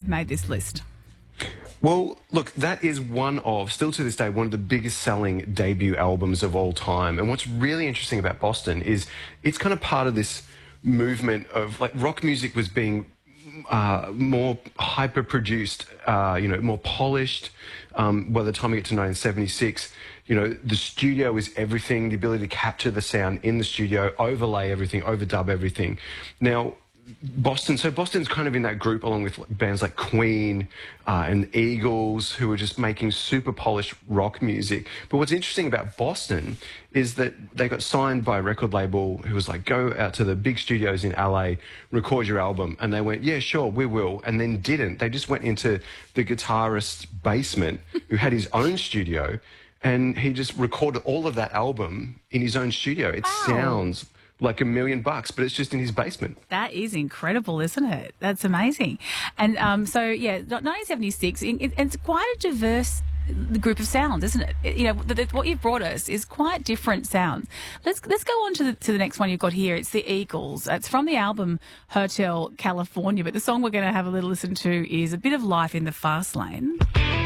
made this list? Well, look, that is still to this day, one of the biggest selling debut albums of all time. And what's really interesting about Boston is it's kind of part of this movement of, like, rock music was being more hyper-produced, more polished. By the time we get to 1976, the studio is everything, the ability to capture the sound in the studio, overlay everything, overdub everything. Now, Boston's kind of in that group along with bands like Queen and Eagles, who are just making super polished rock music. But what's interesting about Boston is that they got signed by a record label who was like, go out to the big studios in LA, record your album. And they went, yeah, sure, we will. And then didn't. They just went into the guitarist's basement who had his own studio, and he just recorded all of that album in his own studio. It sounds like $1 million, but it's just in his basement. That is incredible, isn't it? That's amazing. And 1976, it's quite a diverse group of sounds, isn't it? What you've brought us is quite different sounds. Let's go on to the next one you've got here. It's the Eagles. It's from the album Hotel California, but the song we're going to have a little listen to is A Bit of Life in the Fast Lane.